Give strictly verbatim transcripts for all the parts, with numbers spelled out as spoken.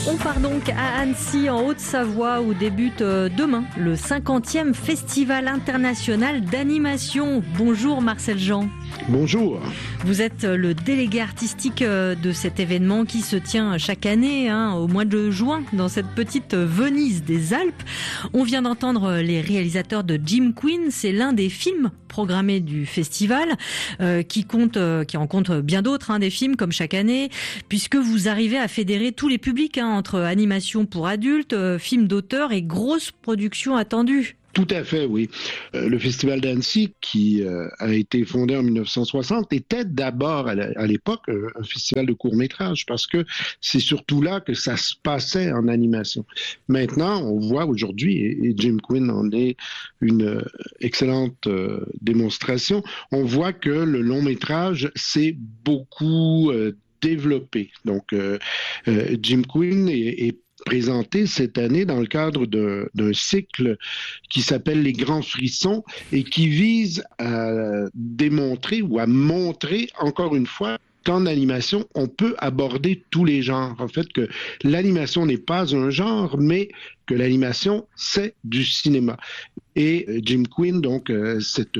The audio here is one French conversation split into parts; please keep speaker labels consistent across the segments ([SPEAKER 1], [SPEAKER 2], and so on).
[SPEAKER 1] On part donc à Annecy, en Haute-Savoie, où débute demain le cinquantième Festival international d'animation. Bonjour Marcel Jean.
[SPEAKER 2] Bonjour.
[SPEAKER 1] Vous êtes le délégué artistique de cet événement qui se tient chaque année, hein, au mois de juin, dans cette petite Venise des Alpes. On vient d'entendre les réalisateurs de Jim Queen. C'est l'un des films programmés du festival, euh, qui compte, euh, qui en compte bien d'autres, hein, des films comme chaque année, puisque vous arrivez à fédérer tous les publics, hein, entre animation pour adultes, euh, films d'auteur et grosses productions attendues.
[SPEAKER 2] Tout à fait, oui. Euh, le Festival d'Annecy, qui euh, a été fondé en dix-neuf cent soixante, était d'abord à l'époque euh, un festival de court-métrage, parce que c'est surtout là que ça se passait en animation. Maintenant, on voit aujourd'hui, et, et Jim Queen en est une euh, excellente euh, démonstration, on voit que le long-métrage s'est beaucoup euh, développé. Donc, euh, euh, Jim Queen est, est présenté cette année dans le cadre d'un cycle qui s'appelle Les Grands Frissons et qui vise à démontrer ou à montrer encore une fois qu'en animation, on peut aborder tous les genres. En fait, que l'animation n'est pas un genre, mais que l'animation, c'est du cinéma. Et Jim Queen, donc, euh, cette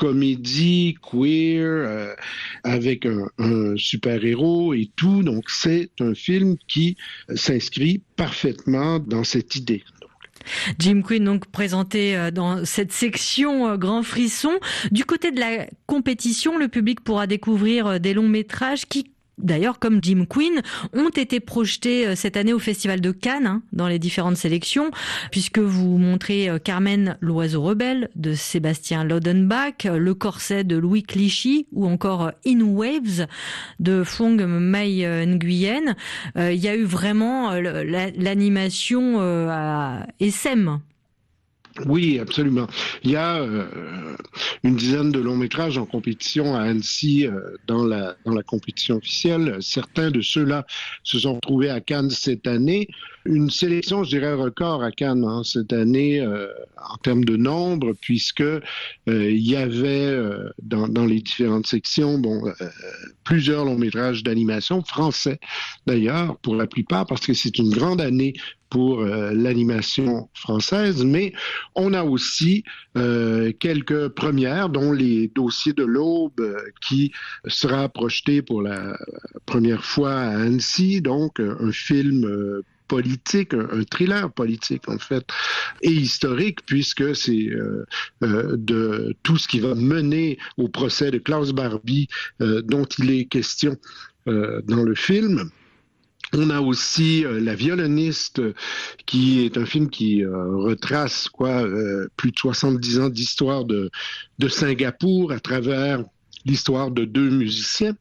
[SPEAKER 2] comédie queer euh, avec un, un super-héros et tout. Donc, c'est un film qui s'inscrit parfaitement dans cette idée.
[SPEAKER 1] Jim Queen, donc présenté dans cette section Grand Frisson. Du côté de la compétition, le public pourra découvrir des longs métrages qui, d'ailleurs, comme Jim Queen, ont été projetés cette année au Festival de Cannes, hein, dans les différentes sélections, puisque vous montrez Carmen, l'oiseau rebelle de Sébastien Lodenbach, Le corset de Louis Clichy, ou encore In Waves de Phong Mai Nguyen. Euh, il y a eu vraiment l'animation à S M.
[SPEAKER 2] Oui, absolument. Il y a euh, une dizaine de longs métrages en compétition à Annecy euh, dans la dans la compétition officielle. Certains de ceux-là se sont retrouvés à Cannes cette année. Une sélection, je dirais, record à Cannes, hein, cette année euh, en termes de nombre, puisque euh, il y avait euh, dans, dans les différentes sections, bon, euh, plusieurs longs métrages d'animation français, d'ailleurs, pour la plupart, parce que c'est une grande année pour euh, l'animation française, mais on a aussi euh, quelques premières, dont les dossiers de l'Aube, euh, qui sera projeté pour la première fois à Annecy, donc un film euh, politique, un, un thriller politique en fait, et historique, puisque c'est euh, euh, de tout ce qui va mener au procès de Klaus Barbie euh, dont il est question euh, dans le film. On a aussi euh, La violoniste, qui est un film qui euh, retrace quoi euh, plus de soixante-dix ans d'histoire de, de Singapour à travers l'histoire de deux musiciens.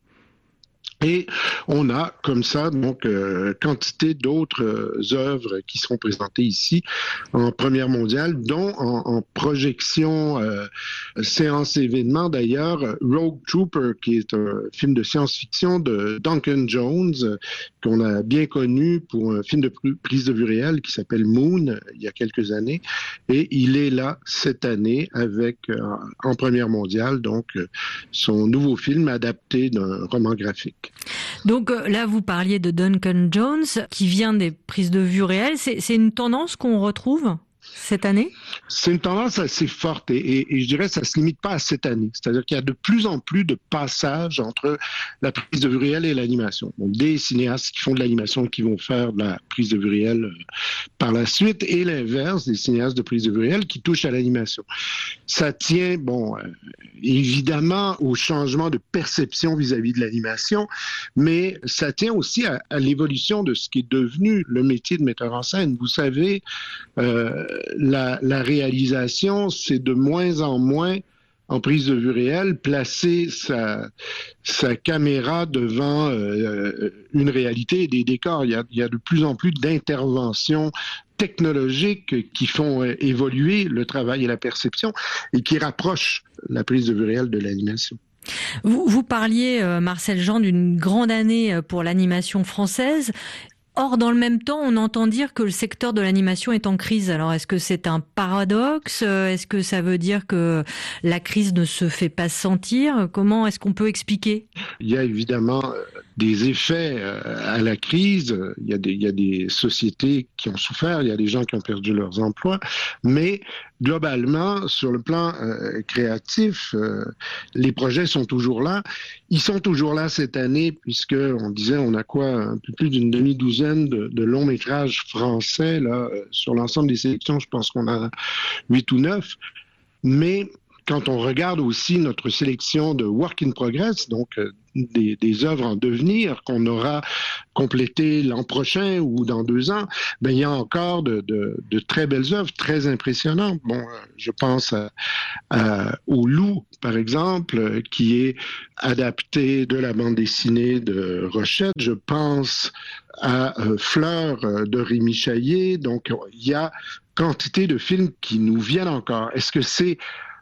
[SPEAKER 2] Et on a comme ça donc euh, quantité d'autres euh, œuvres qui sont présentées ici en première mondiale, dont en, en projection euh, séance événement d'ailleurs Rogue Trooper, qui est un film de science-fiction de Duncan Jones, euh, qu'on a bien connu pour un film de prise de vue réelle qui s'appelle Moon il y a quelques années, et il est là cette année avec euh, en première mondiale donc euh, son nouveau film adapté d'un roman graphique.
[SPEAKER 1] Donc là, vous parliez de Duncan Jones, qui vient des prises de vue réelles. C'est, c'est une tendance qu'on retrouve cette année?
[SPEAKER 2] C'est une tendance assez forte et, et, et je dirais que ça ne se limite pas à cette année. C'est-à-dire qu'il y a de plus en plus de passages entre la prise de vue réelle et l'animation. Donc, des cinéastes qui font de l'animation et qui vont faire de la prise de vue réelle euh, par la suite, et l'inverse, des cinéastes de prise de vue réelle qui touchent à l'animation. Ça tient, bon, euh, évidemment au changement de perception vis-à-vis de l'animation, mais ça tient aussi à, à l'évolution de ce qui est devenu le métier de metteur en scène. Vous savez, euh, la, la réalisation, c'est de moins en moins en prise de vue réelle, placer sa, sa caméra devant euh, une réalité et des décors. Il y a, il y a de plus en plus d'interventions technologiques qui font évoluer le travail et la perception et qui rapprochent la prise de vue réelle de l'animation.
[SPEAKER 1] Vous, vous parliez, euh, Marcel Jean, d'une grande année pour l'animation française. Or, dans le même temps, on entend dire que le secteur de l'animation est en crise. Alors, est-ce que c'est un paradoxe ? Est-ce que ça veut dire que la crise ne se fait pas sentir ? Comment est-ce qu'on peut expliquer ?
[SPEAKER 2] Il y a évidemment des effets euh, à la crise. Il y a des, il y a des sociétés qui ont souffert, il y a des gens qui ont perdu leurs emplois, mais globalement, sur le plan euh, créatif, euh, les projets sont toujours là. Ils sont toujours là cette année, puisque on disait, on a quoi, un peu plus d'une demi-douzaine de, de longs métrages français là sur l'ensemble des sélections. Je pense qu'on a huit ou neuf. Mais quand on regarde aussi notre sélection de work in progress, donc euh, des, des œuvres en devenir qu'on aura complétées l'an prochain ou dans deux ans, ben il y a encore de, de, de très belles œuvres, très impressionnantes. Bon, euh, je pense à, à, au Loup, par exemple, euh, qui est adapté de la bande dessinée de Rochette. Je pense à euh, Fleur euh, de Rémi Chaillet. Donc, il y a quantité de films qui nous viennent encore. Est-ce que c'est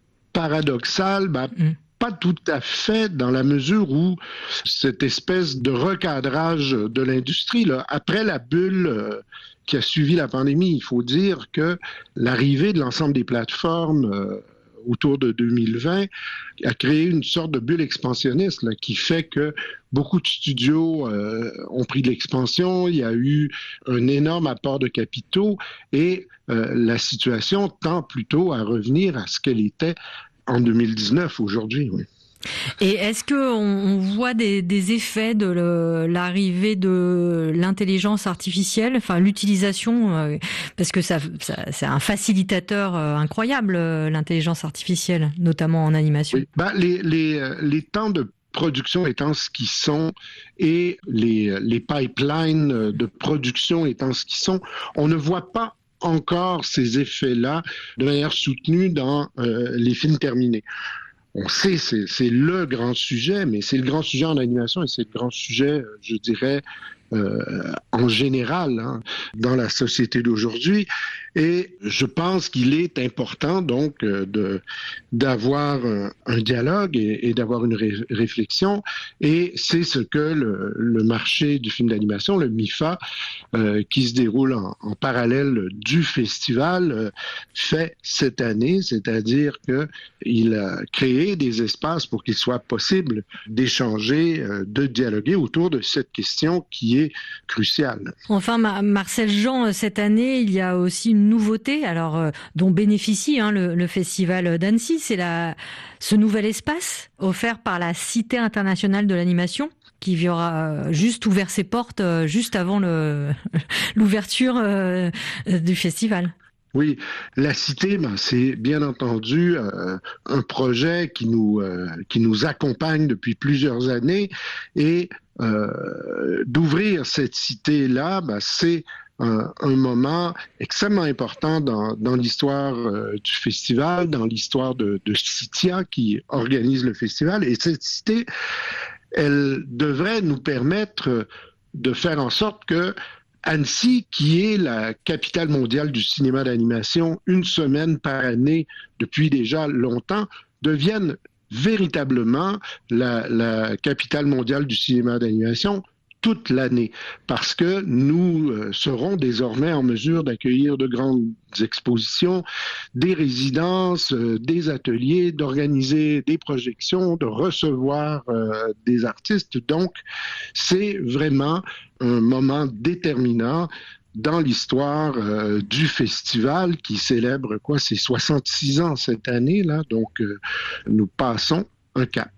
[SPEAKER 2] paradoxal? Ben, mm. Pas tout à fait, dans la mesure où cette espèce de recadrage de l'industrie, là, après la bulle euh, qui a suivi la pandémie, il faut dire que l'arrivée de l'ensemble des plateformes euh, autour de deux mille vingt a créé une sorte de bulle expansionniste là, qui fait que beaucoup de studios euh, ont pris de l'expansion, il y a eu un énorme apport de capitaux et euh, la situation tend plutôt à revenir à ce qu'elle était en deux mille dix-neuf aujourd'hui, oui.
[SPEAKER 1] Et est-ce qu'on on voit des, des effets de le, l'arrivée de l'intelligence artificielle, enfin l'utilisation, euh, parce que ça, ça, c'est un facilitateur euh, incroyable, euh, l'intelligence artificielle, notamment en animation.
[SPEAKER 2] Oui. Bah, les, les, les temps de production étant ce qu'ils sont et les, les pipelines de production étant ce qu'ils sont, on ne voit pas encore ces effets-là de manière soutenue dans euh, les films terminés. On sait, c'est, c'est le grand sujet, mais c'est le grand sujet en animation et c'est le grand sujet, je dirais, euh, en général, hein, dans la société d'aujourd'hui. Et je pense qu'il est important, donc, euh, de, d'avoir un, un dialogue et, et d'avoir une ré- réflexion. Et c'est ce que le, le marché du film d'animation, le MIFA, euh, qui se déroule en, en parallèle du festival, euh, fait cette année, c'est-à-dire qu'il a créé des espaces pour qu'il soit possible d'échanger, euh, de dialoguer autour de cette question qui est cruciale.
[SPEAKER 1] Enfin, Ma- Marcel Jean, cette année, il y a aussi une nouveauté, alors euh, dont bénéficie hein, le, le festival d'Annecy, c'est la, ce nouvel espace offert par la Cité internationale de l'animation, qui aura juste ouvert ses portes euh, juste avant le, l'ouverture euh, du festival.
[SPEAKER 2] Oui, la Cité, ben, c'est bien entendu euh, un projet qui nous euh, qui nous accompagne depuis plusieurs années et euh, d'ouvrir cette cité-là, ben, c'est un, un moment extrêmement important dans, dans l'histoire euh, du festival, dans l'histoire de, de Citia qui organise le festival. Et cette cité, elle devrait nous permettre de faire en sorte que Annecy, qui est la capitale mondiale du cinéma d'animation, une semaine par année depuis déjà longtemps, devienne véritablement la, la capitale mondiale du cinéma d'animation toute l'année, parce que nous euh, serons désormais en mesure d'accueillir de grandes expositions, des résidences, euh, des ateliers, d'organiser des projections, de recevoir euh, des artistes. Donc, c'est vraiment un moment déterminant dans l'histoire euh, du festival qui célèbre quoi, ses soixante-six ans cette année là. Donc, euh, nous passons un cap.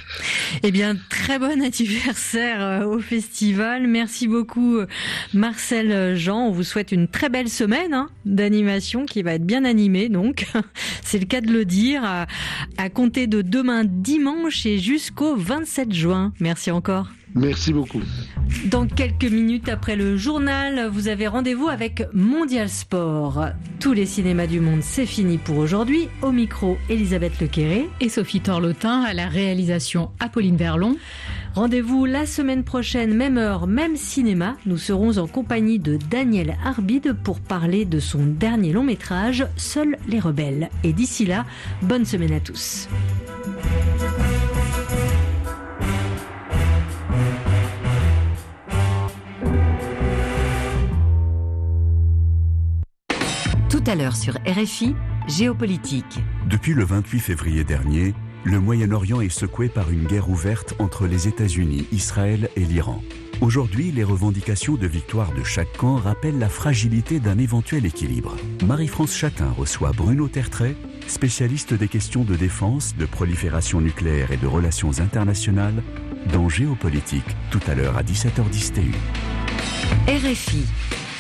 [SPEAKER 1] Eh bien, très bon anniversaire au festival. Merci beaucoup, Marcel Jean. On vous souhaite une très belle semaine hein, d'animation qui va être bien animée, donc. C'est le cas de le dire, à, à compter de demain dimanche et jusqu'au vingt-sept juin. Merci encore.
[SPEAKER 2] Merci beaucoup.
[SPEAKER 1] Dans quelques minutes après le journal, vous avez rendez-vous avec Mondial Sport. Tous les cinémas du monde, c'est fini pour aujourd'hui. Au micro, Elisabeth Lequéré
[SPEAKER 3] et Sophie Torlotin à la réalisation Apolline Verlon.
[SPEAKER 1] Rendez-vous la semaine prochaine, même heure, même cinéma. Nous serons en compagnie de Daniel Arbide pour parler de son dernier long métrage, Seuls les rebelles. Et d'ici là, bonne semaine à tous.
[SPEAKER 4] Tout à l'heure sur R F I, Géopolitique.
[SPEAKER 5] Depuis le vingt-huit février dernier,
[SPEAKER 4] Le Moyen-Orient est secoué par une guerre ouverte entre les États-Unis, Israël et l'Iran. Aujourd'hui, les revendications de victoire de chaque camp rappellent la fragilité d'un éventuel équilibre. Marie-France Chatin reçoit Bruno Tertrais, spécialiste des questions de défense, de prolifération nucléaire et de relations internationales, dans Géopolitique, tout à l'heure à dix-sept heures dix T U.
[SPEAKER 5] R F I.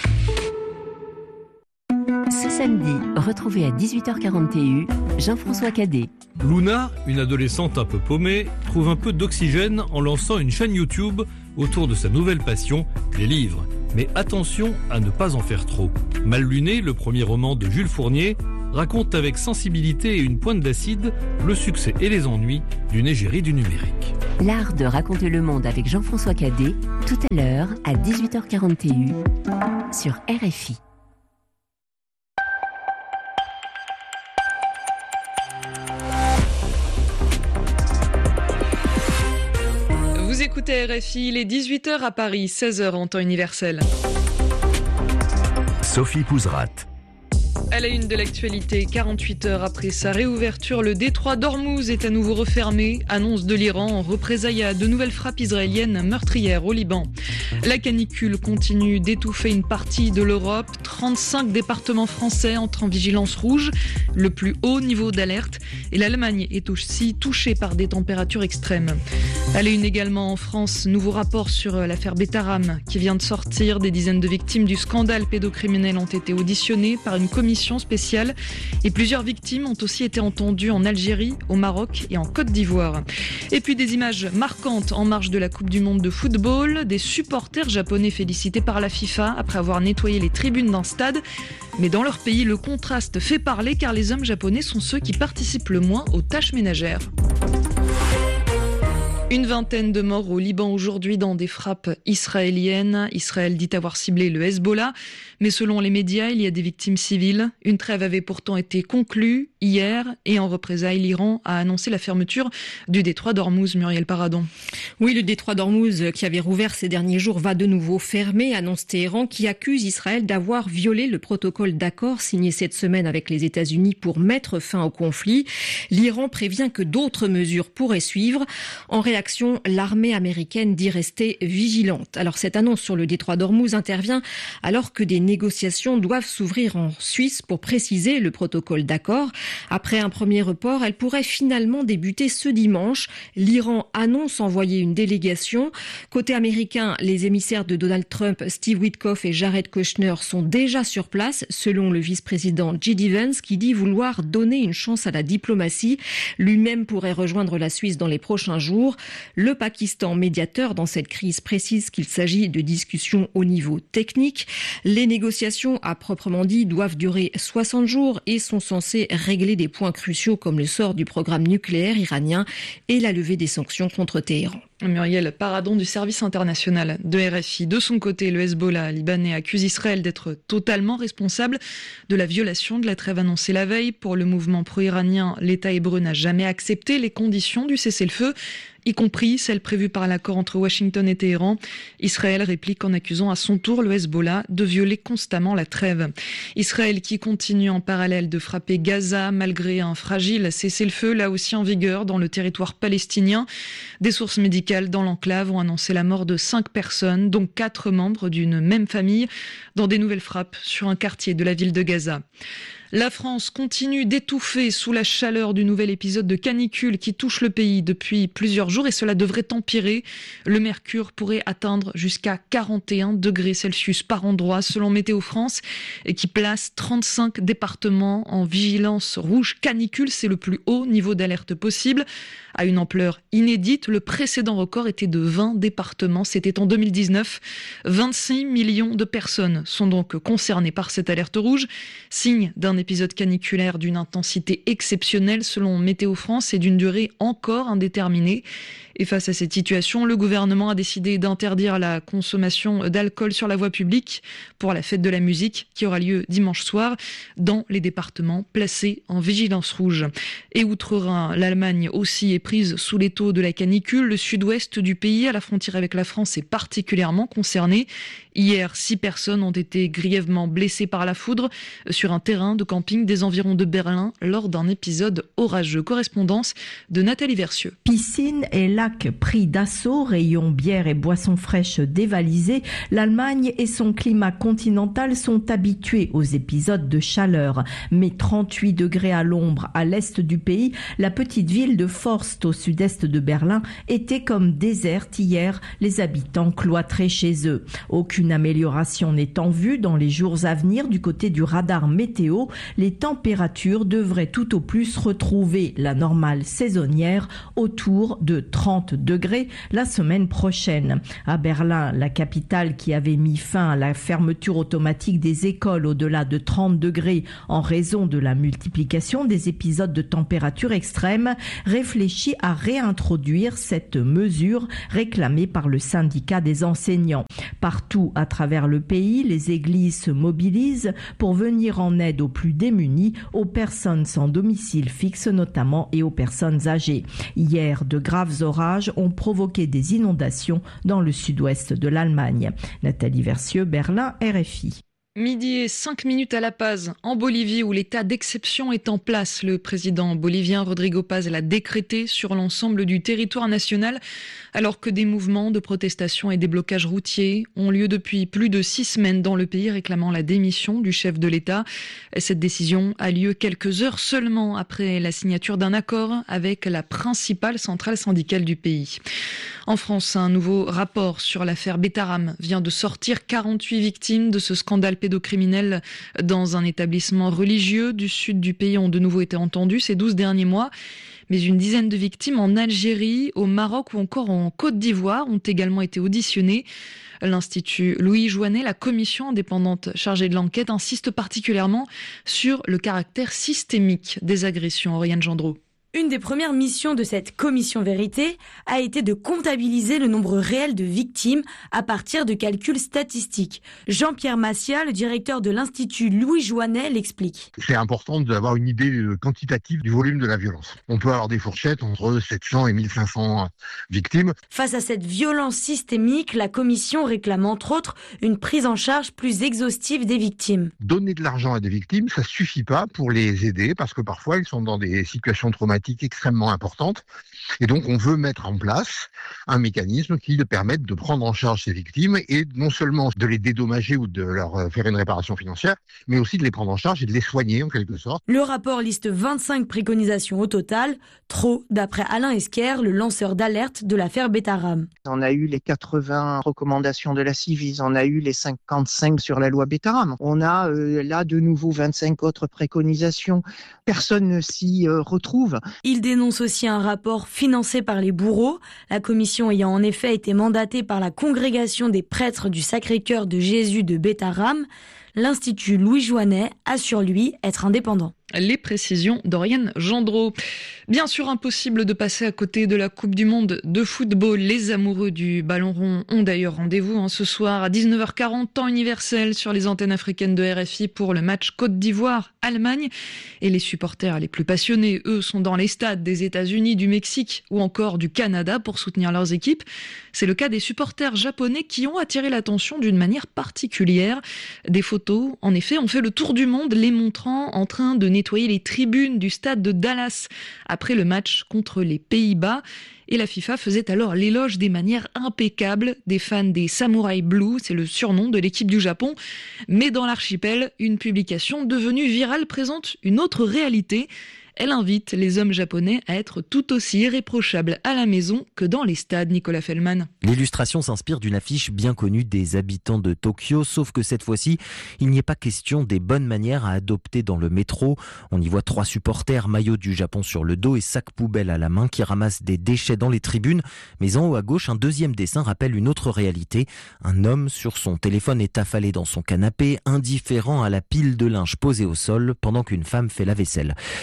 [SPEAKER 5] Ce samedi, retrouvez à dix-huit heures quarante T U, Jean-François Cadet.
[SPEAKER 6] Luna, une adolescente un peu paumée, trouve un peu d'oxygène en lançant une chaîne YouTube autour de sa nouvelle passion, les livres. Mais attention à ne pas en faire trop. Mal luné, le premier roman de Jules Fournier, raconte avec sensibilité et une pointe d'acide le succès et les ennuis d'une égérie du numérique.
[SPEAKER 5] L'art de raconter le monde avec Jean-François Cadet, tout à l'heure à dix-huit heures quarante T U, sur R F I.
[SPEAKER 7] Vous écoutez R F I, il est dix-huit heures à Paris, seize heures en temps universel.
[SPEAKER 4] Sophie Pouzrat.
[SPEAKER 7] À la une de l'actualité, quarante-huit heures après sa réouverture, le détroit d'Ormuz est à nouveau refermé. Annonce de l'Iran en représailles à de nouvelles frappes israéliennes meurtrières au Liban. La canicule continue d'étouffer une partie de l'Europe. trente-cinq départements français entrent en vigilance rouge, le plus haut niveau d'alerte. Et l'Allemagne est aussi touchée par des températures extrêmes. À la une également en France, nouveau rapport sur l'affaire Betaram qui vient de sortir. Des dizaines de victimes du scandale pédocriminel ont été auditionnées par une commission spéciale et plusieurs victimes ont aussi été entendues en Algérie, au Maroc et en Côte d'Ivoire. Et puis des images marquantes en marge de la Coupe du Monde de football, des supporters japonais félicités par la FIFA après avoir nettoyé les tribunes d'un stade. Mais dans leur pays, le contraste fait parler car les hommes japonais sont ceux qui participent le moins aux tâches ménagères. Une vingtaine de morts au Liban aujourd'hui dans des frappes israéliennes. Israël dit avoir ciblé le Hezbollah, mais selon les médias, il y a des victimes civiles. Une trêve avait pourtant été conclue hier et en représailles, l'Iran a annoncé la fermeture du détroit d'Ormuz. Muriel Paradon.
[SPEAKER 3] Oui, le détroit d'Ormuz qui avait rouvert ces derniers jours va de nouveau fermer, annonce Téhéran qui accuse Israël d'avoir violé le protocole d'accord signé cette semaine avec les États-Unis pour mettre fin au conflit. L'Iran prévient que d'autres mesures pourraient suivre. En réaction, l'armée américaine dit rester vigilante. Alors cette annonce sur le détroit d'Ormuz intervient alors que des négociations doivent s'ouvrir en Suisse pour préciser le protocole d'accord. Après un premier report, elle pourrait finalement débuter ce dimanche. L'Iran annonce envoyer une délégation. Côté américain, les émissaires de Donald Trump, Steve Witkoff et Jared Kushner sont déjà sur place, selon le vice-président J D Vance qui dit vouloir donner une chance à la diplomatie. Lui-même pourrait rejoindre la Suisse dans les prochains jours. Le Pakistan, médiateur dans cette crise, précise qu'il s'agit de discussions au niveau technique. Les négociations, à proprement dit, doivent durer soixante jours et sont censées régler des points cruciaux comme le sort du programme nucléaire iranien et la levée des sanctions contre Téhéran.
[SPEAKER 7] Muriel Paradon du service international de R F I. De son côté, le Hezbollah libanais accuse Israël d'être totalement responsable de la violation de la trêve annoncée la veille. Pour le mouvement pro-iranien, l'État hébreu n'a jamais accepté les conditions du cessez-le-feu, y compris celles prévues par l'accord entre Washington et Téhéran. Israël réplique en accusant à son tour le Hezbollah de violer constamment la trêve. Israël qui continue en parallèle de frapper Gaza malgré un fragile cessez-le-feu, là aussi en vigueur dans le territoire palestinien. Des sources médicales dans l'enclave ont annoncé la mort de cinq personnes, dont quatre membres d'une même famille, dans des nouvelles frappes sur un quartier de la ville de Gaza. La France continue d'étouffer sous la chaleur du nouvel épisode de canicule qui touche le pays depuis plusieurs jours et cela devrait empirer. Le mercure pourrait atteindre jusqu'à quarante et un degrés Celsius par endroit selon Météo France et qui place trente-cinq départements en vigilance rouge canicule. C'est le plus haut niveau d'alerte possible. À une ampleur inédite, le précédent record était de vingt départements. C'était en deux mille dix-neuf. vingt-six millions de personnes sont donc concernées par cette alerte rouge, signe d'un épisode caniculaire d'une intensité exceptionnelle selon Météo France et d'une durée encore indéterminée. Et face à cette situation, le gouvernement a décidé d'interdire la consommation d'alcool sur la voie publique pour la fête de la musique qui aura lieu dimanche soir dans les départements placés en vigilance rouge. Et outre-Rhin, l'Allemagne aussi est prise sous l'étau de la canicule. Le sud-ouest du pays, à la frontière avec la France, est particulièrement concerné. Hier, six personnes ont été grièvement blessées par la foudre sur un terrain de camping des environs de Berlin lors d'un épisode orageux. Correspondance de Nathalie Versieux.
[SPEAKER 8] Piscines et lacs pris d'assaut, rayons bière et boissons fraîches dévalisées, l'Allemagne et son climat continental sont habitués aux épisodes de chaleur. Mais trente-huit degrés à l'ombre à l'est du pays, la petite ville de Forst au sud-est de Berlin était comme déserte hier, les habitants cloîtrés chez eux. Aucune amélioration n'est en vue dans les jours à venir du côté du radar météo. Les températures devraient tout au plus retrouver la normale saisonnière autour de trente degrés la semaine prochaine. À Berlin, la capitale qui avait mis fin à la fermeture automatique des écoles au-delà de trente degrés en raison de la multiplication des épisodes de température extrême, réfléchit à réintroduire cette mesure réclamée par le syndicat des enseignants. Partout à travers le pays, les églises se mobilisent pour venir en aide aux plus démunis, aux personnes sans domicile fixe notamment et aux personnes âgées. Hier, de graves orages ont provoqué des inondations dans le sud-ouest de l'Allemagne. Nathalie Versieux, Berlin, R F I.
[SPEAKER 7] Midi et cinq minutes à La Paz, en Bolivie, où l'état d'exception est en place. Le président bolivien Rodrigo Paz l'a décrété sur l'ensemble du territoire national, alors que des mouvements de protestation et des blocages routiers ont lieu depuis plus de six semaines dans le pays, réclamant la démission du chef de l'État. Cette décision a lieu quelques heures seulement après la signature d'un accord avec la principale centrale syndicale du pays. En France, un nouveau rapport sur l'affaire Betaram vient de sortir. quarante-huit victimes de ce scandale pédocriminel dans un établissement religieux du sud du pays ont de nouveau été entendues ces douze derniers mois. Mais une dizaine de victimes en Algérie, au Maroc ou encore en Côte d'Ivoire ont également été auditionnées. L'Institut Louis Joinet, la commission indépendante chargée de l'enquête, insiste particulièrement sur le caractère systémique des agressions. Oriane Gendreau.
[SPEAKER 9] Une des premières missions de cette commission vérité a été de comptabiliser le nombre réel de victimes à partir de calculs statistiques. Jean-Pierre Massia, le directeur de l'Institut Louis Joinet, l'explique.
[SPEAKER 10] C'est important d'avoir une idée quantitative du volume de la violence. On peut avoir des fourchettes entre sept cents et mille cinq cents victimes.
[SPEAKER 9] Face à cette violence systémique, la commission réclame entre autres une prise en charge plus exhaustive des victimes.
[SPEAKER 10] Donner de l'argent à des victimes, ça suffit pas pour les aider parce que parfois ils sont dans des situations traumatiques extrêmement importante. Et donc, on veut mettre en place un mécanisme qui permette de prendre en charge ces victimes et non seulement de les dédommager ou de leur faire une réparation financière, mais aussi de les prendre en charge et de les soigner en quelque sorte.
[SPEAKER 9] Le rapport liste vingt-cinq préconisations au total, trop d'après Alain Esquer, le lanceur d'alerte de l'affaire Betaram.
[SPEAKER 11] On a eu les quatre-vingts recommandations de la Civis, on a eu les cinquante-cinq sur la loi Betaram. On a euh, là de nouveau vingt-cinq autres préconisations. Personne ne s'y euh, retrouve.
[SPEAKER 9] Il dénonce aussi un rapport financé par les bourreaux, la commission ayant en effet été mandatée par la congrégation des prêtres du Sacré-Cœur de Jésus de Betaram. L'Institut Louis Joinet assure lui être indépendant.
[SPEAKER 7] Les précisions d'Oriane Gendreau. Bien sûr, impossible de passer à côté de la Coupe du Monde de football. Les amoureux du ballon rond ont d'ailleurs rendez-vous hein, ce soir à dix-neuf heures quarante, temps universel, sur les antennes africaines de R F I pour le match Côte d'Ivoire-Allemagne. Et les supporters les plus passionnés, eux, sont dans les stades des États-Unis, du Mexique ou encore du Canada pour soutenir leurs équipes. C'est le cas des supporters japonais qui ont attiré l'attention d'une manière particulière. Des photos, en effet, ont fait le tour du monde, les montrant en train de nettoyer les tribunes du stade de Dallas après le match contre les Pays-Bas. Et la FIFA faisait alors l'éloge des manières impeccables des fans des Samurai Blue, c'est le surnom de l'équipe du Japon. Mais dans l'archipel, une publication devenue virale présente une autre réalité. Elle invite les hommes japonais à être tout aussi irréprochables à la maison que dans les stades. Nicolas Fellman.
[SPEAKER 12] L'illustration s'inspire d'une affiche bien connue des habitants de Tokyo, sauf que cette fois-ci, il n'y est pas question des bonnes manières à adopter dans le métro. On y voit trois supporters, maillot du Japon sur le dos et sac poubelle à la main, qui ramassent des déchets dans les tribunes. Mais en haut à gauche, un deuxième dessin rappelle une autre réalité. Un homme sur son téléphone est affalé dans son canapé, indifférent à la pile de linge posée au sol, pendant qu'une femme fait la vaisselle. Le poste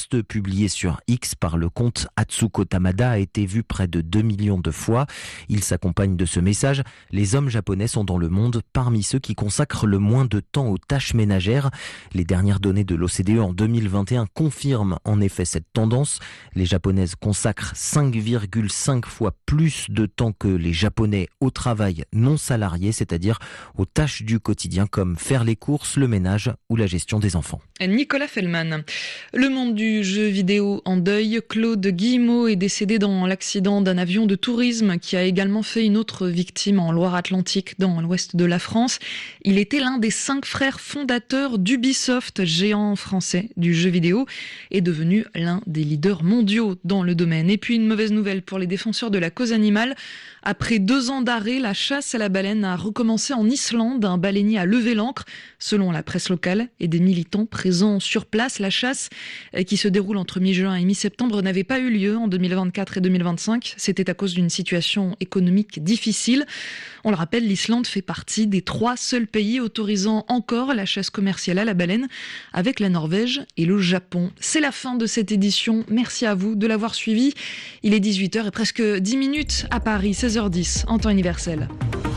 [SPEAKER 12] post publié sur X par le compte Atsuko Tamada a été vu près de deux millions de fois. Il s'accompagne de ce message: les hommes japonais sont dans le monde parmi ceux qui consacrent le moins de temps aux tâches ménagères. Les dernières données de l'O C D E en deux mille vingt et un confirment en effet cette tendance. Les japonaises consacrent cinq virgule cinq fois plus de temps que les japonais au travail non salarié, c'est-à-dire aux tâches du quotidien comme faire les courses, le ménage ou la gestion des enfants.
[SPEAKER 7] Nicolas Fellman. Le monde du jeu vidéo en deuil. Claude Guillemot est décédé dans l'accident d'un avion de tourisme qui a également fait une autre victime en Loire-Atlantique, dans l'ouest de la France. Il était l'un des cinq frères fondateurs d'Ubisoft, géant français du jeu vidéo, et devenu l'un des leaders mondiaux dans le domaine. Et puis une mauvaise nouvelle pour les défenseurs de la cause animale. Après deux ans d'arrêt, la chasse à la baleine a recommencé en Islande. Un baleinier a levé l'ancre, selon la presse locale et des militants présents sur place. La chasse, qui se déroule entre mi-juin et mi-septembre, n'avait pas eu lieu en deux mille vingt-quatre et deux mille vingt-cinq. C'était à cause d'une situation économique difficile. On le rappelle, l'Islande fait partie des trois seuls pays autorisant encore la chasse commerciale à la baleine, avec la Norvège et le Japon. C'est la fin de cette édition. Merci à vous de l'avoir suivi. Il est dix-huit heures et presque dix minutes à Paris, seize heures dix en temps universel.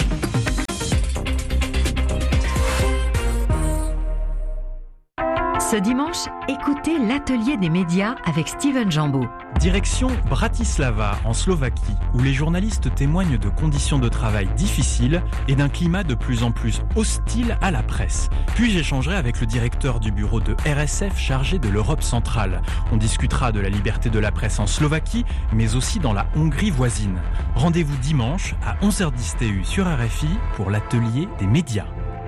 [SPEAKER 13] Ce dimanche, écoutez l'atelier des médias avec Steven Jambeau.
[SPEAKER 14] Direction Bratislava, en Slovaquie, où les journalistes témoignent de conditions de travail difficiles et d'un climat de plus en plus hostile à la presse. Puis j'échangerai avec le directeur du bureau de R S F chargé de l'Europe centrale. On discutera de la liberté de la presse en Slovaquie, mais aussi dans la Hongrie voisine. Rendez-vous dimanche à onze heures dix T U sur R F I pour l'atelier des médias.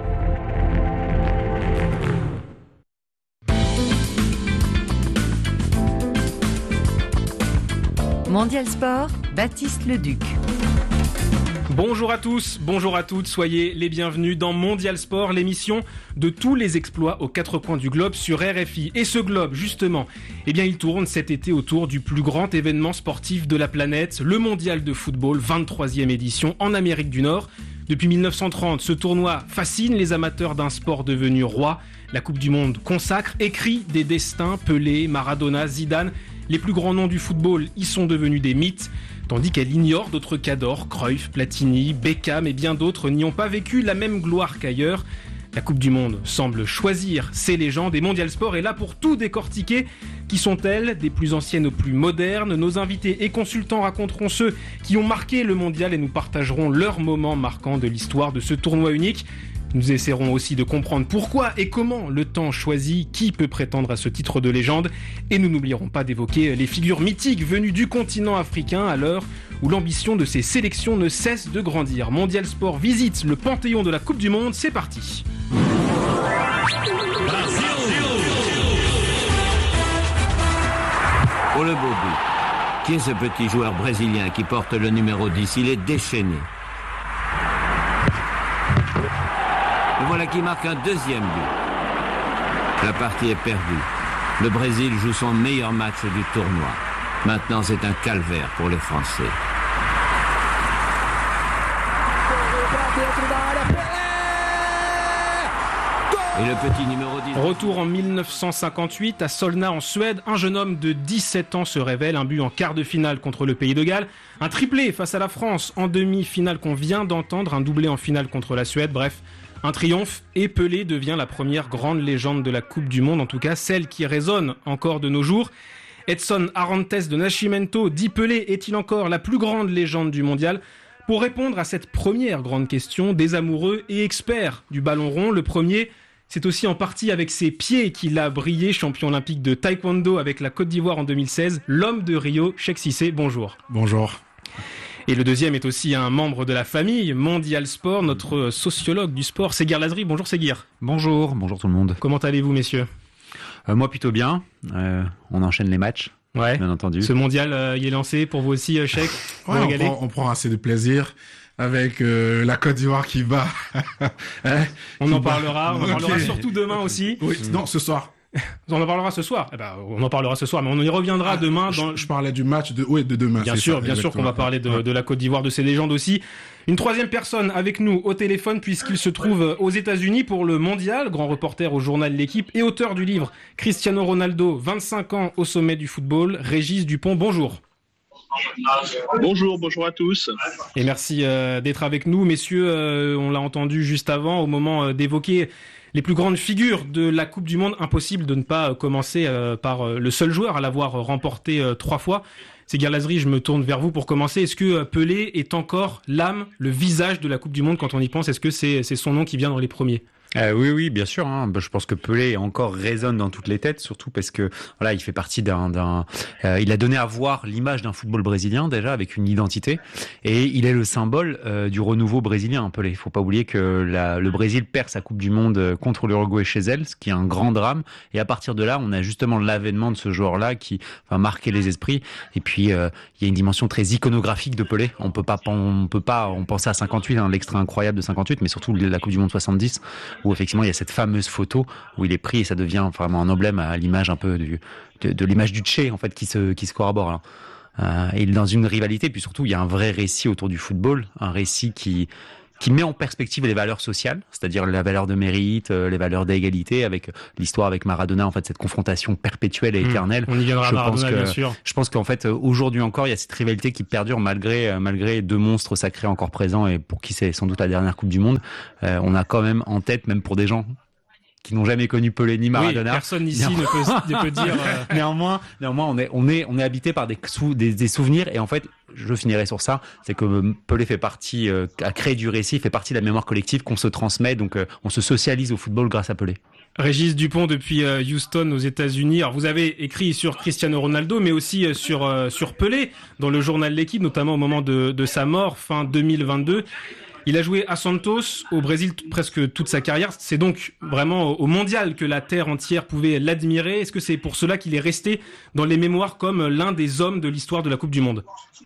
[SPEAKER 13] Mondial Sport, Baptiste Leduc.
[SPEAKER 15] Bonjour à tous, bonjour à toutes, soyez les bienvenus dans Mondial Sport, l'émission de tous les exploits aux quatre coins du globe sur R F I. Et ce globe, justement, eh bien, il tourne cet été autour du plus grand événement sportif de la planète, le Mondial de football, vingt-troisième édition en Amérique du Nord. Depuis mille neuf cent trente, ce tournoi fascine les amateurs d'un sport devenu roi. La Coupe du Monde consacre, écrit des destins, Pelé, Maradona, Zidane. Les plus grands noms du football y sont devenus des mythes, tandis qu'elle ignore d'autres cadors, Cruyff, Platini, Beckham et bien d'autres n'y ont pas vécu la même gloire qu'ailleurs. La Coupe du Monde semble choisir ces légendes et Mondial Sport est là pour tout décortiquer. Qui sont-elles, des plus anciennes aux plus modernes? Nos invités et consultants raconteront ceux qui ont marqué le Mondial et nous partagerons leurs moments marquants de l'histoire de ce tournoi unique. Nous essaierons aussi de comprendre pourquoi et comment le temps choisit qui peut prétendre à ce titre de légende. Et nous n'oublierons pas d'évoquer les figures mythiques venues du continent africain à l'heure où l'ambition de ces sélections ne cesse de grandir. Mondial Sport visite le panthéon de la Coupe du Monde, c'est parti.
[SPEAKER 16] Oh le beau but. Qui est ce petit joueur brésilien qui porte le numéro dix? Il est déchaîné. Et voilà qui marque un deuxième but. La partie est perdue. Le Brésil joue son meilleur match du tournoi. Maintenant, c'est un calvaire pour les Français. Et le petit numéro dix.
[SPEAKER 15] Retour en mille neuf cent cinquante-huit à Solna en Suède. Un jeune homme de dix-sept ans se révèle. Un but en quart de finale contre le Pays de Galles. Un triplé face à la France en demi-finale qu'on vient d'entendre. Un doublé en finale contre la Suède. Bref, un triomphe et Pelé devient la première grande légende de la Coupe du Monde. En tout cas, celle qui résonne encore de nos jours. Edson Arantes de Nascimento dit Pelé est-il encore la plus grande légende du mondial? Pour répondre à cette première grande question, des amoureux et experts du ballon rond. Le premier, c'est aussi en partie avec ses pieds qu'il a brillé, champion olympique de taekwondo avec la Côte d'Ivoire en deux mille seize, l'homme de Rio, Cheikh Cissé, bonjour.
[SPEAKER 17] Bonjour.
[SPEAKER 15] Et le deuxième est aussi un membre de la famille, Mondial Sport, notre sociologue du sport, Seguir Lazri. Bonjour Seguir.
[SPEAKER 17] Bonjour, bonjour tout le monde.
[SPEAKER 15] Comment allez-vous messieurs?
[SPEAKER 17] euh, Moi plutôt bien, euh, on enchaîne les matchs.
[SPEAKER 15] Ouais,
[SPEAKER 17] bien entendu.
[SPEAKER 15] Ce mondial, euh, il est lancé pour vous aussi, euh, Cheikh?
[SPEAKER 17] Ouais, on, prend, on prend assez de plaisir avec euh, la Côte d'Ivoire qui bat.
[SPEAKER 15] hein, on qui en bat. parlera, on en okay. parlera surtout demain aussi.
[SPEAKER 17] Oui, non, ce soir.
[SPEAKER 15] On en parlera ce soir. Eh ben, on en parlera ce soir, mais on y reviendra ah, demain. Dans...
[SPEAKER 17] Je, je parlais du match de, ouais, de demain.
[SPEAKER 15] Bien sûr,
[SPEAKER 17] ça,
[SPEAKER 15] bien sûr qu'on va parler de, ouais. de la Côte d'Ivoire, de ses légendes aussi. Une troisième personne avec nous au téléphone puisqu'il se trouve aux États-Unis pour le Mondial, grand reporter au journal L'Équipe et auteur du livre Cristiano Ronaldo, vingt-cinq ans au sommet du football. Régis Dupont, bonjour.
[SPEAKER 18] Bonjour, bonjour à tous.
[SPEAKER 15] Et merci euh, d'être avec nous, messieurs. Euh, on l'a entendu juste avant, au moment euh, d'évoquer les plus grandes figures de la Coupe du Monde. Impossible de ne pas commencer euh, par euh, le seul joueur à l'avoir remporté euh, trois fois. Segar Lazri, je me tourne vers vous pour commencer. Est-ce que Pelé est encore l'âme, le visage de la Coupe du Monde quand on y pense? Est-ce que c'est, c'est son nom qui vient dans les premiers?
[SPEAKER 19] Euh, oui, oui, bien sûr. Hein. Je pense que Pelé encore résonne dans toutes les têtes, surtout parce que voilà, il fait partie d'un, d'un euh, il a donné à voir l'image d'un football brésilien déjà avec une identité, et il est le symbole euh, du renouveau brésilien. Pelé. Il faut pas oublier que la, le Brésil perd sa Coupe du Monde contre l'Uruguay chez elle, ce qui est un grand drame. Et à partir de là, on a justement l'avènement de ce joueur-là qui va marquer les esprits. Et puis euh, il y a une dimension très iconographique de Pelé. On peut pas, on peut pas, on pensait à cinquante-huit, hein, l'extrait incroyable de cinquante-huit, mais surtout la Coupe du Monde soixante-dix. Où effectivement il y a cette fameuse photo où il est pris et ça devient vraiment un emblème à l'image un peu du, de, de l'image du Che en fait qui se qui se corrobore là. Euh, et dans une rivalité, puis surtout il y a un vrai récit autour du football, un récit qui qui met en perspective les valeurs sociales, c'est-à-dire la valeur de mérite, les valeurs d'égalité, avec l'histoire avec Maradona, en fait, cette confrontation perpétuelle et éternelle.
[SPEAKER 15] Mmh, on y viendra à Maradona,
[SPEAKER 19] pense que,
[SPEAKER 15] bien sûr.
[SPEAKER 19] Je pense qu'en fait, aujourd'hui encore, il y a cette rivalité qui perdure malgré, malgré deux monstres sacrés encore présents et pour qui c'est sans doute la dernière Coupe du Monde. Euh, on a quand même en tête, même pour des gens qui n'ont jamais connu Pelé ni Maradona.
[SPEAKER 15] Oui, personne ici ne peut, ne peut dire. Euh...
[SPEAKER 19] Néanmoins, néanmoins, on est, on est, on est habité par des, sou, des, des souvenirs et en fait, je finirai sur ça, c'est que Pelé fait partie, euh, a créé du récit, fait partie de la mémoire collective qu'on se transmet, donc euh, on se socialise au football grâce à Pelé.
[SPEAKER 15] Régis Dupont depuis euh, Houston aux États-Unis. Alors vous avez écrit sur Cristiano Ronaldo, mais aussi euh, sur euh, sur Pelé dans le journal L'Équipe, notamment au moment de, de sa mort fin deux mille vingt-deux. Il a joué à Santos, au Brésil, t- presque toute sa carrière. C'est donc vraiment au mondial que la terre entière pouvait l'admirer. Est-ce que c'est pour cela qu'il est resté dans les mémoires comme l'un des hommes de l'histoire de la Coupe du Monde ?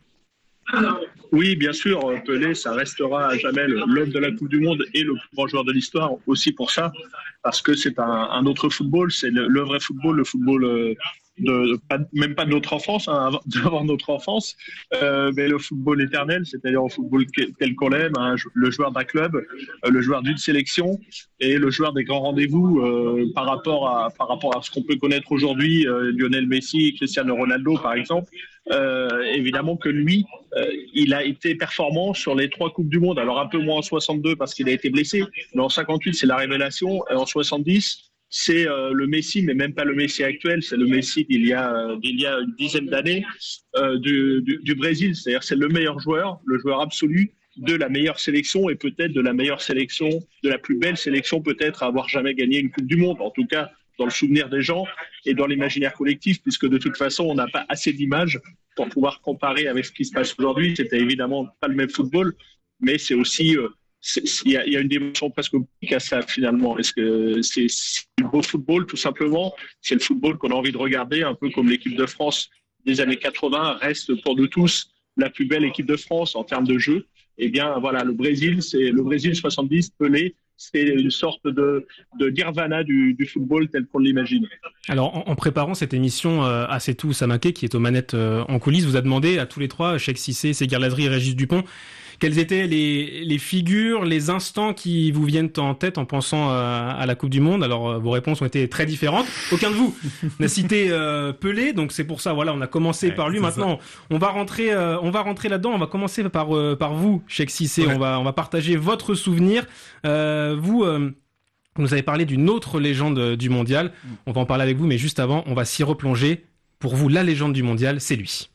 [SPEAKER 18] Oui, bien sûr, Pelé, ça restera à jamais l'homme de la Coupe du Monde et le plus grand joueur de l'histoire, aussi pour ça, parce que c'est un, un autre football, c'est le, le vrai football, le football de, pas, même pas de notre enfance, hein, d'avant notre enfance, euh, mais le football éternel, c'est-à-dire le football tel qu'on l'aime, hein, le joueur d'un club, le joueur d'une sélection et le joueur des grands rendez-vous euh, par rapport à par rapport à ce qu'on peut connaître aujourd'hui, euh, Lionel Messi, Cristiano Ronaldo par exemple. Euh, évidemment que lui, euh, il a été performant sur les trois Coupes du Monde. Alors un peu moins en soixante-deux parce qu'il a été blessé, mais en cinquante-huit c'est la révélation. Et en soixante-dix c'est euh, le Messi, mais même pas le Messi actuel, c'est le Messi d'il y a d'il y a une dizaine d'années euh, du, du, du Brésil. C'est-à-dire c'est le meilleur joueur, le joueur absolu de la meilleure sélection et peut-être de la meilleure sélection, de la plus belle sélection peut-être à avoir jamais gagné une Coupe du Monde. En tout cas, dans le souvenir des gens et dans l'imaginaire collectif, puisque de toute façon, on n'a pas assez d'images pour pouvoir comparer avec ce qui se passe aujourd'hui. C'était évidemment pas le même football, mais c'est aussi, euh, il y, y a une dimension presque publique à ça finalement. Est-ce que c'est, c'est le beau football tout simplement? C'est le football qu'on a envie de regarder, un peu comme l'équipe de France des années quatre-vingts reste pour nous tous la plus belle équipe de France en termes de jeu. Eh bien, voilà, le Brésil, c'est le Brésil soixante-dix, Pelé. C'est une sorte de, de nirvana du, du football tel qu'on l'imagine.
[SPEAKER 15] Alors, en, en préparant cette émission, euh, Assetou Samaké, qui est aux manettes euh, en coulisses, vous a demandé à tous les trois, Cheikh Cissé, Segar Lazri et Régis Dupont, quelles étaient les, les figures, les instants qui vous viennent en tête en pensant euh, à la Coupe du Monde. Alors, euh, vos réponses ont été très différentes. Aucun de vous n'a cité euh, Pelé, donc c'est pour ça, voilà, on a commencé ouais, par lui. Maintenant, ça. on va rentrer, euh, on va rentrer là-dedans. On va commencer par euh, par vous, Cheikh Cissé. Ouais. On va on va partager votre souvenir. Euh, vous. Euh, Vous nous avez parlé d'une autre légende du mondial. On va en parler avec vous, mais juste avant, on va s'y replonger. Pour vous, la légende du mondial, c'est lui.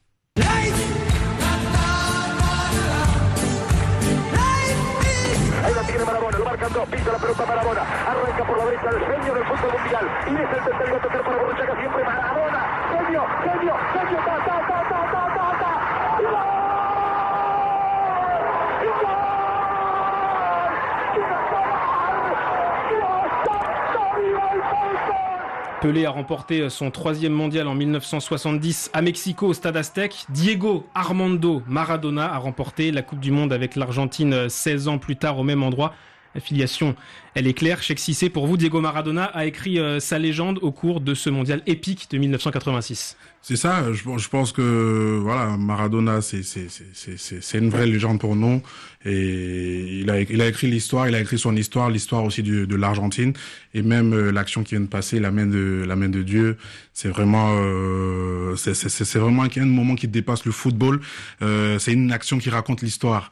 [SPEAKER 15] Pelé a remporté son troisième mondial en mille neuf cent soixante-dix à Mexico au Stade Aztec. Diego Armando Maradona a remporté la Coupe du Monde avec l'Argentine seize ans plus tard au même endroit. La filiation elle est claire. Cheikh Cissé, pour vous, Diego Maradona a écrit euh, sa légende au cours de ce mondial épique de dix-neuf cent quatre-vingt-six.
[SPEAKER 17] C'est ça, je, je pense que voilà, Maradona, c'est c'est c'est c'est c'est une vraie légende pour nous. Et il a il a écrit l'histoire, il a écrit son histoire, l'histoire aussi du, de l'Argentine, et même euh, l'action qui vient de passer, la main de la main de Dieu. C'est vraiment euh, c'est c'est c'est vraiment un moment qui dépasse le football. Euh, c'est une action qui raconte l'histoire.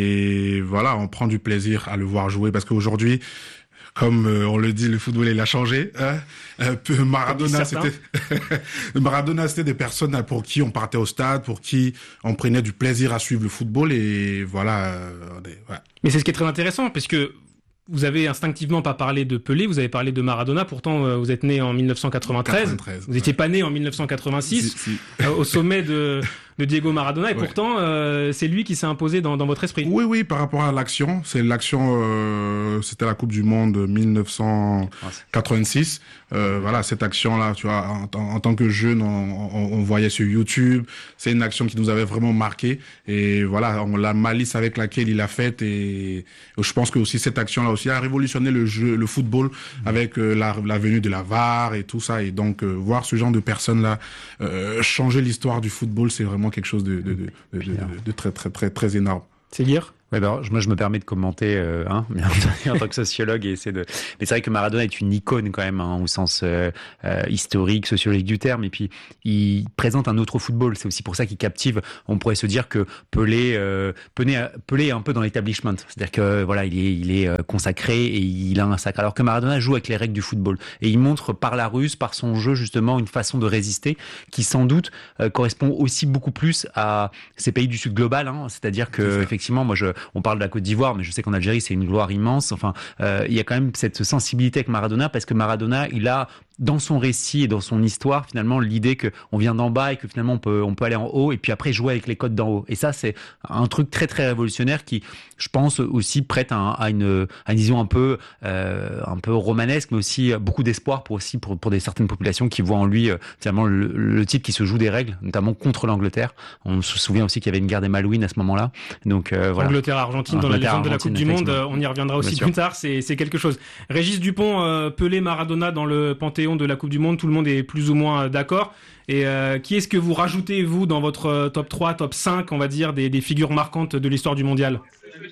[SPEAKER 17] Et voilà, on prend du plaisir à le voir jouer parce qu'aujourd'hui, comme euh, on le dit, le football il a changé. Hein un peu Maradona, c'était Maradona, c'était des personnes pour qui on partait au stade, pour qui on prenait du plaisir à suivre le football, et voilà. Euh, ouais.
[SPEAKER 15] Mais c'est ce qui est très intéressant, parce que vous avez instinctivement pas parlé de Pelé, vous avez parlé de Maradona. Pourtant, euh, vous êtes né en dix-neuf cent quatre-vingt-treize. quatre-vingt-treize vous n'étiez ouais. pas né en dix-neuf cent quatre-vingt-six, si, si. Euh, au sommet de, de Diego Maradona. Et ouais. pourtant, euh, c'est lui qui s'est imposé dans, dans votre esprit.
[SPEAKER 17] Oui, oui, par rapport à l'action. C'est l'action, euh, c'était la Coupe du Monde dix-neuf cent quatre-vingt-six. Euh, voilà, cette action-là, tu vois, en, en, en tant que jeune, on, on, on voyait sur YouTube. C'est une action qui nous avait vraiment marqué. Et voilà, on, la malice avec laquelle il a faite. Et je pense que aussi cette action-là aussi a révolutionné le jeu, le football, mmh. avec euh, la, la venue de la V A R et tout ça. Et donc, euh, voir ce genre de personnes-là euh, changer l'histoire du football, c'est vraiment quelque chose de, de, de, de, de, de, de très, très, très, très énorme.
[SPEAKER 15] C'est dire
[SPEAKER 19] Ouais, ben, moi, je me permets de commenter, euh, hein, en tant que sociologue, et essayer de. Mais c'est vrai que Maradona est une icône quand même, hein, au sens euh, euh, historique, sociologique du terme. Et puis, il présente un autre football. C'est aussi pour ça qu'il captive. On pourrait se dire que Pelé, euh, Pelé, Pelé est un peu dans l'établissement. C'est-à-dire que voilà, il est, il est consacré et il a un sacre. Alors que Maradona joue avec les règles du football et il montre par la ruse, par son jeu justement, une façon de résister qui sans doute euh, correspond aussi beaucoup plus à ces pays du Sud global. Hein. C'est-à-dire que effectivement, moi je on parle de la Côte d'Ivoire, mais je sais qu'en Algérie, c'est une gloire immense. Enfin, euh, il y a quand même cette sensibilité avec Maradona, parce que Maradona, il a dans son récit et dans son histoire, finalement, l'idée que on vient d'en bas et que finalement on peut on peut aller en haut et puis après jouer avec les codes d'en haut. Et ça, c'est un truc très très révolutionnaire qui, je pense, aussi prête à, à une à une vision un peu euh, un peu romanesque, mais aussi beaucoup d'espoir pour aussi pour pour des certaines populations qui voient en lui euh, finalement le, le type qui se joue des règles, notamment contre l'Angleterre. On se souvient aussi qu'il y avait une guerre des Malouines à ce moment-là. Donc euh, voilà.
[SPEAKER 15] Angleterre Argentine dans la légende de la Coupe du Monde, on y reviendra aussi plus tard. C'est c'est quelque chose. Régis Dupont, euh, Pelé, Maradona dans le panthéon de la Coupe du Monde, tout le monde est plus ou moins d'accord. Et euh, qui est-ce que vous rajoutez, vous, dans votre top trois, top cinq, on va dire, des, des figures marquantes de l'histoire du mondial?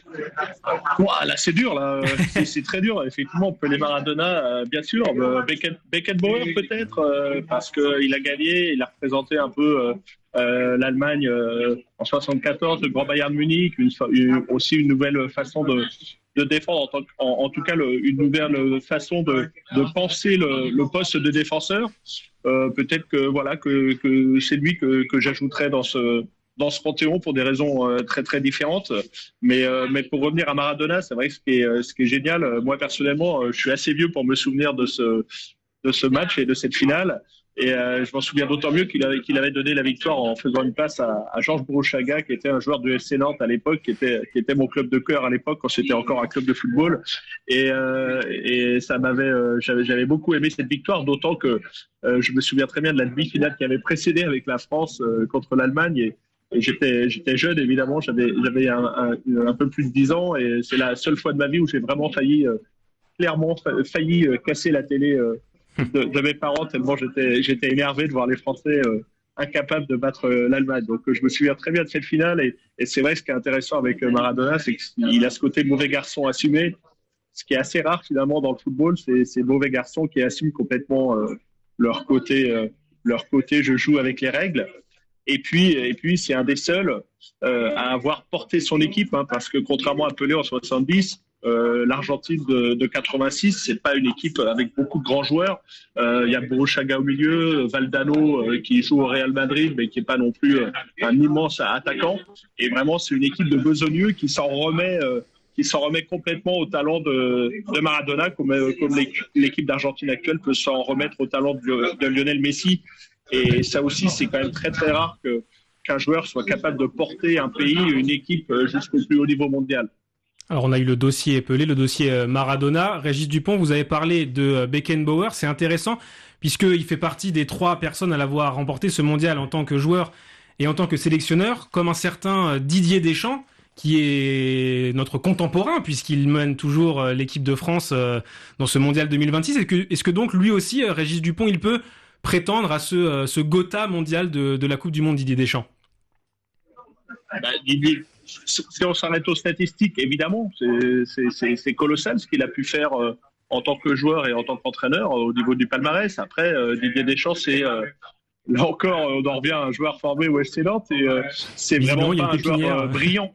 [SPEAKER 18] Ouah, là, c'est dur, là. c'est, c'est très dur. Effectivement, Pelé, Maradona, euh, bien sûr. Euh, Becken, Beckenbauer, peut-être, euh, parce qu'il a gagné, il a représenté un peu euh, euh, l'Allemagne euh, en soixante-quatorze, le Grand Bayern Munich, une, une, aussi une nouvelle façon de, de défendre, en, tant, en, en tout cas le, une nouvelle façon de, de penser le, le poste de défenseur. Euh, peut-être que voilà que, que c'est lui que, que j'ajouterais dans ce dans ce panthéon pour des raisons euh, très très différentes. Mais euh, mais pour revenir à Maradona, c'est vrai que ce qui est ce qui est génial. Euh, moi personnellement, euh, je suis assez vieux pour me souvenir de ce de ce match et de cette finale. Et euh, je m'en souviens d'autant mieux qu'il avait, qu'il avait donné la victoire en faisant une passe à, à Georges Brochaga, qui était un joueur du F C Nantes à l'époque, qui était, qui était mon club de cœur à l'époque quand c'était encore un club de football. Et, euh, et ça m'avait, euh, j'avais, j'avais beaucoup aimé cette victoire, d'autant que euh, je me souviens très bien de la demi-finale qui avait précédé avec la France euh, contre l'Allemagne. Et, et j'étais, j'étais jeune évidemment, j'avais, j'avais un, un, un peu plus de dix ans, et c'est la seule fois de ma vie où j'ai vraiment failli, euh, clairement failli euh, casser la télé. Euh, De, de mes parents, tellement j'étais, j'étais énervé de voir les Français euh, incapables de battre euh, l'Allemagne. Donc euh, je me souviens très bien de cette finale, et, et c'est vrai, ce qui est intéressant avec euh, Maradona, c'est qu'il a ce côté mauvais garçon assumé, ce qui est assez rare finalement dans le football, c'est ces mauvais garçons qui assument complètement euh, leur côté, euh, leur côté je joue avec les règles. Et puis, et puis c'est un des seuls euh, à avoir porté son équipe, hein, parce que contrairement à Pelé en soixante-dix, Euh, l'Argentine de, de quatre-vingt-six, c'est pas une équipe avec beaucoup de grands joueurs. Il euh, y a Brochaga au milieu, Valdano euh, qui joue au Real Madrid, mais qui est pas non plus euh, un immense attaquant. Et vraiment, c'est une équipe de besogneux qui s'en remet, euh, qui s'en remet complètement au talent de, de Maradona, comme, euh, comme l'équipe, l'équipe d'Argentine actuelle peut s'en remettre au talent de, de Lionel Messi. Et ça aussi, c'est quand même très très rare que qu'un joueur soit capable de porter un pays, une équipe jusqu'au plus haut niveau mondial.
[SPEAKER 15] Alors on a eu le dossier Pelé, le dossier Maradona. Régis Dupont, vous avez parlé de Beckenbauer, c'est intéressant puisqu'il fait partie des trois personnes à l'avoir remporté ce mondial en tant que joueur et en tant que sélectionneur, comme un certain Didier Deschamps qui est notre contemporain, puisqu'il mène toujours l'équipe de France dans ce mondial deux mille vingt-six. Est-ce que, est-ce que donc lui aussi, Régis Dupont, il peut prétendre à ce, ce Gotha mondial de, de la Coupe du Monde, Didier Deschamps?
[SPEAKER 18] Bah, Didier, si on s'arrête aux statistiques, évidemment, c'est, c'est, c'est, c'est colossal ce qu'il a pu faire euh, en tant que joueur et en tant qu'entraîneur euh, au niveau du palmarès. Après, euh, Didier Deschamps, c'est... Euh, Là encore, on en revient à un joueur formé au F C Nantes et euh, c'est vraiment pas un joueur euh, brillant.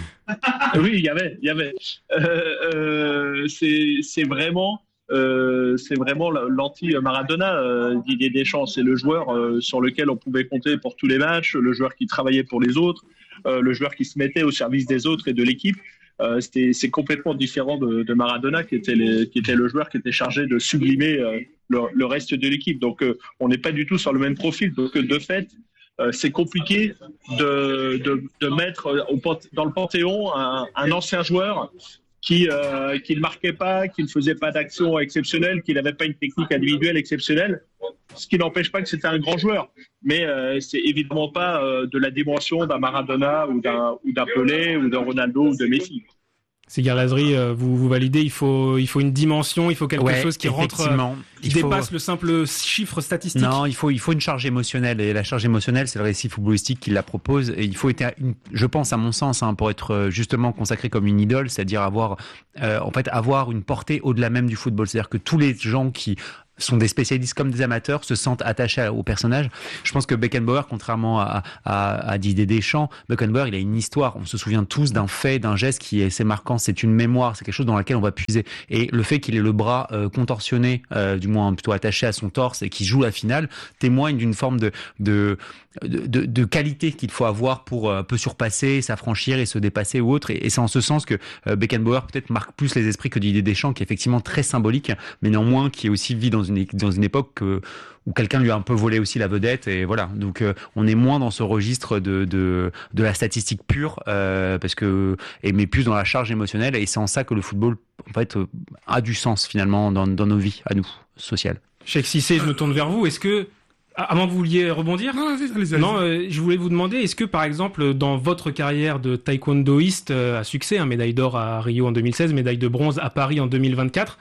[SPEAKER 18] Oui, il y avait, il y avait. Euh, euh, c'est, c'est vraiment, euh, c'est vraiment l'anti-Maradona. Euh, Didier Deschamps, c'est le joueur euh, sur lequel on pouvait compter pour tous les matchs, le joueur qui travaillait pour les autres, euh, le joueur qui se mettait au service des autres et de l'équipe. Euh, c'était, c'est complètement différent de, de Maradona, qui était, les, qui était le joueur qui était chargé de sublimer euh, le, le reste de l'équipe. Donc, euh, on n'est pas du tout sur le même profil. Donc, de fait, euh, c'est compliqué de, de, de mettre au, dans le Panthéon un, un ancien joueur qui, euh, qui ne marquait pas, qui ne faisait pas d'action exceptionnelle, qui n'avait pas une technique individuelle exceptionnelle. Ce qui n'empêche pas que c'était un grand joueur. Mais euh, c'est évidemment pas euh, de la dimension d'un Maradona ou d'un, ou d'un Pelé ou d'un Ronaldo ou de Messi.
[SPEAKER 15] Segar Lazri, vous, vous validez, il faut, il faut une dimension, il faut quelque ouais, chose qui rentre, qui il dépasse faut... le simple chiffre statistique.
[SPEAKER 19] Non, il faut, il faut une charge émotionnelle. Et la charge émotionnelle, c'est le récit footballistique qui la propose. Et il faut être, une, je pense, à mon sens, hein, pour être justement consacré comme une idole, c'est-à-dire avoir, euh, en fait, avoir une portée au-delà même du football. C'est-à-dire que tous les gens qui sont des spécialistes comme des amateurs, se sentent attachés au personnage. Je pense que Beckenbauer, contrairement à, à, à Didier Deschamps, Beckenbauer, il a une histoire. On se souvient tous d'un fait, d'un geste qui est assez marquant. C'est une mémoire, c'est quelque chose dans laquelle on va puiser. Et le fait qu'il ait le bras euh, contorsionné, euh, du moins plutôt attaché à son torse et qu'il joue la finale, témoigne d'une forme de, de, de, de, de qualité qu'il faut avoir pour euh, peu surpasser, s'affranchir et se dépasser ou autre. Et, et c'est en ce sens que euh, Beckenbauer peut-être marque plus les esprits que Didier Deschamps, qui est effectivement très symbolique, mais néanmoins qui est aussi vit dans une dans une époque que, où quelqu'un lui a un peu volé aussi la vedette, et voilà. Donc euh, on est moins dans ce registre de de, de la statistique pure, euh, parce que et mais plus dans la charge émotionnelle, et c'est en ça que le football en fait euh, a du sens finalement dans dans nos vies à nous sociales.
[SPEAKER 15] Cheikh Cissé, je me tourne vers vous. Est-ce que avant que vous vouliez rebondir,
[SPEAKER 17] non, allez, allez, allez.
[SPEAKER 15] non euh, je voulais vous demander, est-ce que par exemple dans votre carrière de taekwondoïste euh, à succès, hein, médaille d'or à Rio en deux mille seize, médaille de bronze à Paris en deux mille vingt-quatre,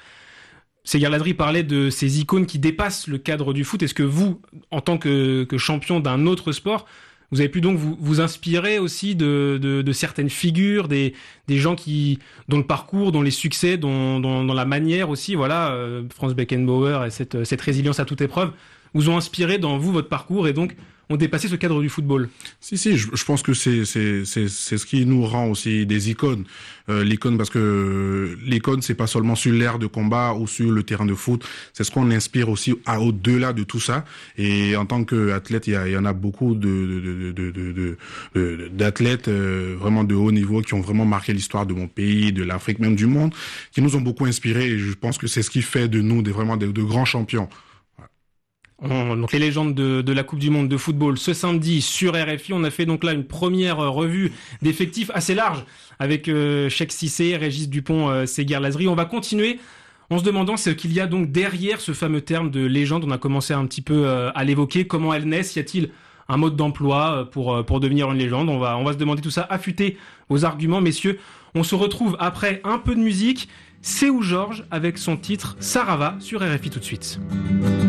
[SPEAKER 15] Segar Lazri parlait de ces icônes qui dépassent le cadre du foot. Est-ce que vous, en tant que, que champion d'un autre sport, vous avez pu donc vous, vous inspirer aussi de, de, de certaines figures, des, des gens qui, dont le parcours, dont les succès, dont, dont, dont la manière aussi, voilà, euh, Franz Beckenbauer et cette, cette résilience à toute épreuve, vous ont inspiré dans vous, votre parcours, et donc ont dépassé ce cadre du football?
[SPEAKER 17] Si, si, je, je pense que c'est, c'est, c'est, c'est ce qui nous rend aussi des icônes. Euh, l'icône, parce que l'icône, c'est pas seulement sur l'aire de combat ou sur le terrain de foot, c'est ce qu'on inspire aussi à, au-delà de tout ça. Et en tant qu'athlète, il y, a, il y en a beaucoup de, de, de, de, de, de d'athlètes euh, vraiment de haut niveau qui ont vraiment marqué l'histoire de mon pays, de l'Afrique, même du monde, qui nous ont beaucoup inspirés. Et je pense que c'est ce qui fait de nous des, vraiment de, de grands champions.
[SPEAKER 15] Donc les légendes de, de la Coupe du Monde de football ce samedi sur R F I. On a fait donc là une première revue d'effectifs assez large avec euh, Cheikh Cissé, Régis Dupont, euh, Segar Lazri. On va continuer en se demandant ce qu'il y a donc derrière ce fameux terme de légende. On a commencé un petit peu euh, à l'évoquer. Comment elles naissent? Y a-t-il un mode d'emploi pour pour devenir une légende? On va on va se demander tout ça, affûter vos arguments, messieurs. On se retrouve après un peu de musique. C'est où Georges avec son titre Sarava sur R F I tout de suite.